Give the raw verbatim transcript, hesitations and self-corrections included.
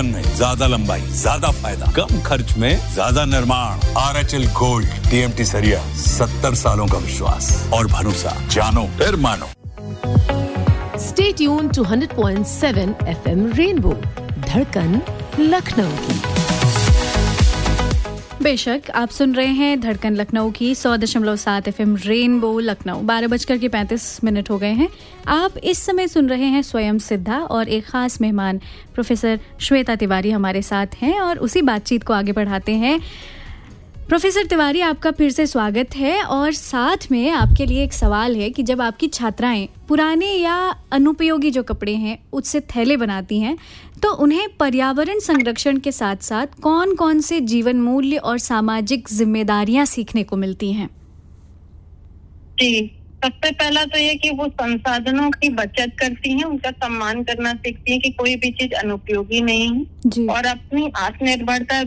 में ज्यादा लंबाई, ज्यादा फायदा, कम खर्च में ज्यादा निर्माण। आरएचएल गोल्ड, टीएमटी सरिया, सत्तर सालों का विश्वास और भरोसा। जानो फिर मानो। Stay tuned to one hundred point seven F M Rainbow, धड़कन लखनऊ की। बेशक आप सुन रहे हैं धड़कन लखनऊ की सौ दशमलव सात एफएम रेनबो लखनऊ। बारह बजकर के पैंतीस मिनट हो गए हैं। आप इस समय सुन रहे हैं स्वयं सिद्धा और एक खास मेहमान प्रोफेसर श्वेता तिवारी हमारे साथ हैं और उसी बातचीत को आगे बढ़ाते हैं। प्रोफेसर तिवारी, आपका फिर से स्वागत है और साथ में आपके लिए एक सवाल है कि जब आपकी छात्राएं पुराने या अनुपयोगी जो कपड़े हैं उससे थैले बनाती हैं तो उन्हें पर्यावरण संरक्षण के साथ साथ कौन-कौन से जीवन मूल्य और सामाजिक जिम्मेदारियां सीखने को मिलती हैं? जी, सबसे पहला तो ये कि वो संसाधनों की बचत करती हैं, उनका सम्मान करना सीखती हैं कि कोई भी चीज अनुपयोगी नहीं है और अपनी आत्मनिर्भरता